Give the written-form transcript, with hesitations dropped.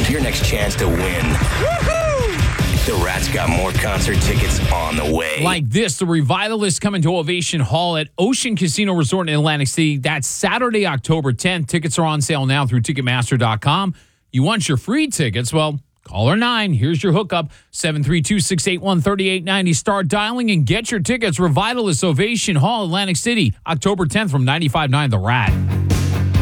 your next chance to win. The Rats got more concert tickets on the way. Like this, the Revitalists coming to Ovation Hall at Ocean Casino Resort in Atlantic City. That's Saturday, October 10th. Tickets are on sale now through Ticketmaster.com. You want your free tickets? Well, caller 9. Here's your hookup. 732-681-3890. Start dialing and get your tickets. Revitalists Ovation Hall, Atlantic City, October 10th from 95.9 The Rat.